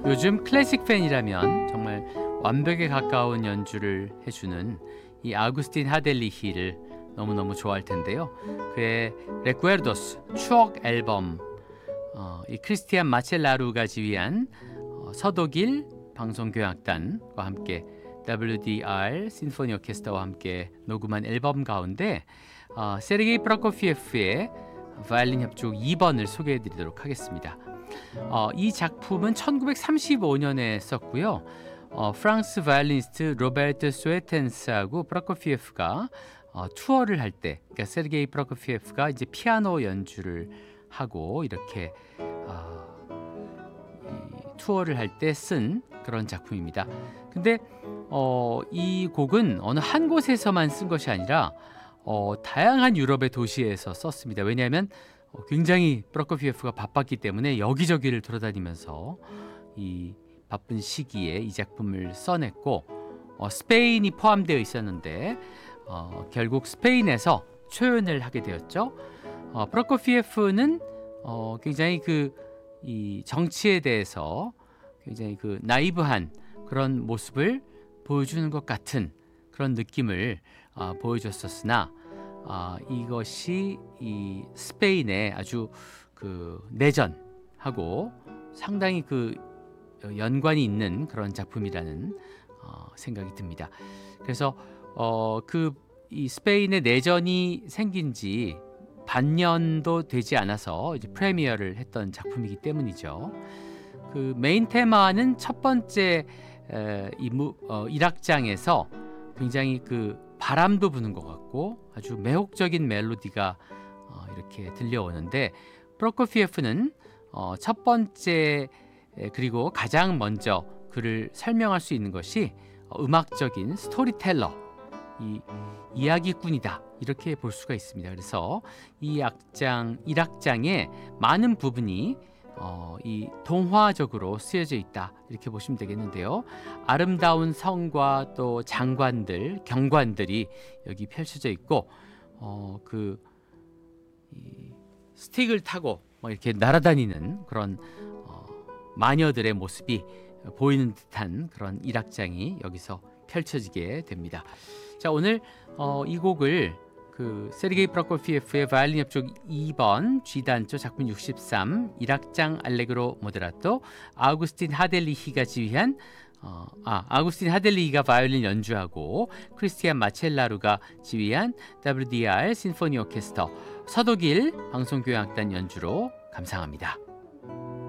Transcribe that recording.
요즘 클래식 팬이라면 정말 완벽에 가까운 연주를 해주는 이 아구스틴 하델리히를 너무너무 좋아할 텐데요. 그의 레쿠에르도스 추억 앨범, 이 크리스티안 마첼라루가 지휘한 서독일 방송교향악단과 함께 WDR 심포니 오케스트라와 함께 녹음한 앨범 가운데 세르게이 프로코피예프의 바이올린 협주곡 2번을 소개해드리도록 하겠습니다. 이 작품은 1935년에 썼고요. 프랑스 바이올리니스트 로베르트 스웨텐스하고 프로코피예프가 투어를 할 때, 그러니까 세르게이 프로코피예프가 이제 피아노 연주를 하고 이렇게 이 투어를 할 때 쓴 그런 작품입니다. 근데 이 곡은 어느 한 곳에서만 쓴 것이 아니라 다양한 유럽의 도시에서 썼습니다. 왜냐하면 굉장히 프로코피예프가 바빴기 때문에 여기저기를 돌아다니면서 이 바쁜 시기에 이 작품을 써냈고 스페인이 포함되어 있었는데 결국 스페인에서 초연을 하게 되었죠. 프로코피예프는 굉장히 이 정치에 대해서 굉장히 나이브한 그런 모습을 보여주는 것 같은 그런 느낌을 보여줬었으나 이것이 이 스페인의 아주 내전하고 상당히 연관이 있는 그런 작품이라는 생각이 듭니다. 그래서 이 스페인의 내전이 생긴 지 반년도 되지 않아서 이제 프리미어를 했던 작품이기 때문이죠. 메인 테마는 첫 번째 1악장에서 굉장히 바람도 부는 것 같고 아주 매혹적인 멜로디가 이렇게 들려오는데 프로코피예프는 첫 번째 그리고 가장 먼저 그를 설명할 수 있는 것이 음악적인 스토리텔러, 이 이야기꾼이다 이렇게 볼 수가 있습니다. 그래서 이 1악장의 많은 부분이 이 동화적으로 쓰여져 있다 이렇게 보시면 되겠는데요. 아름다운 성과 또 장관들, 경관들이 여기 펼쳐져 있고 이 스틱을 타고 이렇게 날아다니는 그런 마녀들의 모습이 보이는 듯한 그런 1악장이 여기서 펼쳐지게 됩니다. 자, 오늘 이 곡을 세르게이 프로코피예프의 바이올린 협주곡 2번 G단조 작품 63 1악장 알레그로 모데라토 아우구스틴 하델리히가 지휘한 아우구스틴 하델리히가 바이올린 연주하고 크리스티안 마첼라루가 지휘한 WDR 심포니 오케스트라 서독일 방송교향악단 연주로 감상합니다.